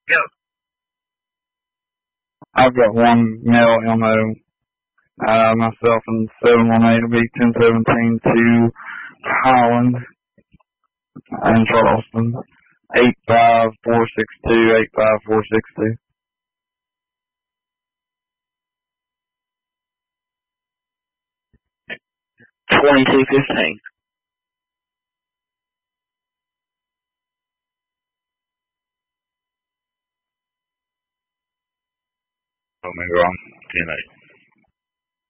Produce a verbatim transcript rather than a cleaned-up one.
Go. I've got one male M O. Uh, myself and seven one eight will be ten seventeen to Holland and Charleston. eight five four six two, eight five four six two. twenty-two fifteen. Omega on ten eight.